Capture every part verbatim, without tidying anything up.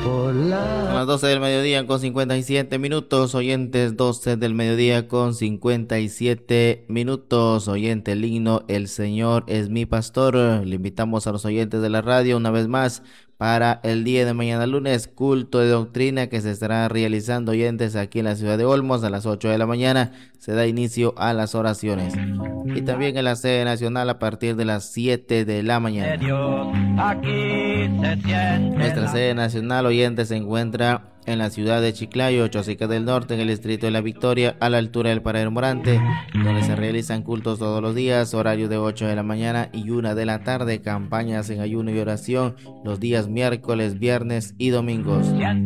Son las doce del mediodía con cincuenta y siete minutos, oyentes, doce del mediodía con cincuenta y siete minutos, oyente, el himno El Señor es mi pastor. Le invitamos a los oyentes de la radio una vez más para el día de mañana lunes, culto de doctrina que se estará realizando, oyentes, aquí en la ciudad de Olmos a las ocho de la mañana. Se da inicio a las oraciones. Y también en la sede nacional a partir de las siete de la mañana. Nuestra sede nacional, oyentes, se encuentra en la ciudad de Chiclayo, Chosica del Norte, en el distrito de La Victoria, a la altura del Paradero Morante, donde se realizan cultos todos los días, horario de ocho de la mañana y una de la tarde, campañas en ayuno y oración los días miércoles, viernes y domingos.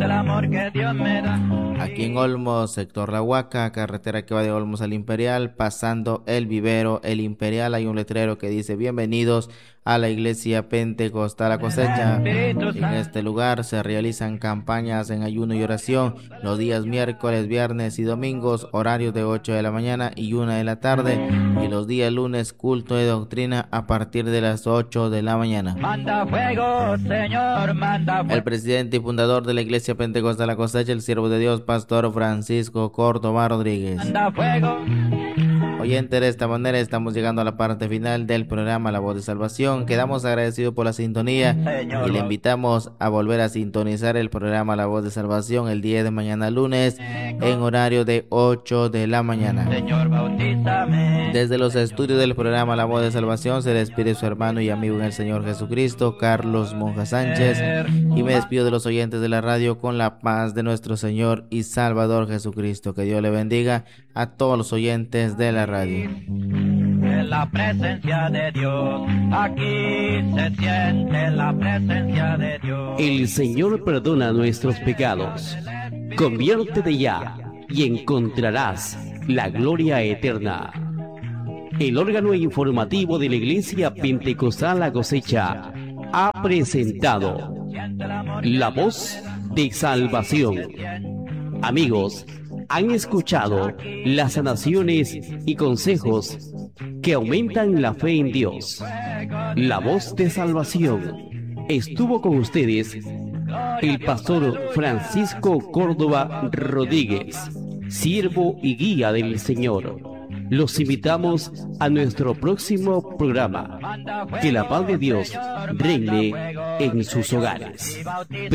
Aquí en Olmos, sector La Huaca, carretera que va de Olmos al Imperial, pasando el vivero El Imperial, hay un letrero que dice bienvenidos a la iglesia Pentecostal La Cosecha. En este lugar se realizan campañas en ayuno y oración los días miércoles, viernes y domingos, horarios de ocho de la mañana y una de la tarde, y los días lunes culto de doctrina a partir de las ocho de la mañana. Manda fuego, Señor, manda fuego. El presidente y fundador de la iglesia Pentecostal La Cosecha, el siervo de Dios, pastor Francisco Córdoba Rodríguez. Manda fuego. Oyente, de esta manera estamos llegando a la parte final del programa La Voz de Salvación. Quedamos agradecidos por la sintonía y le invitamos a volver a sintonizar el programa La Voz de Salvación el día de mañana lunes en horario de ocho de la mañana. Desde los estudios del programa La Voz de Salvación se despide su hermano y amigo en el Señor Jesucristo, Carlos Monja Sánchez, y me despido de los oyentes de la radio con la paz de nuestro Señor y Salvador Jesucristo. Que Dios le bendiga a todos los oyentes de la radio. En la presencia de Dios, aquí se siente la presencia de Dios. El Señor perdona nuestros pecados. Conviértete ya y encontrarás la gloria eterna. El órgano informativo de la Iglesia Pentecostal La Cosecha ha presentado La Voz de Salvación. Amigos, han escuchado las sanaciones y consejos que aumentan la fe en Dios. La Voz de Salvación. Estuvo con ustedes el pastor Francisco Córdoba Rodríguez, siervo y guía del Señor. Los invitamos a nuestro próximo programa. Que la paz de Dios reine en sus hogares.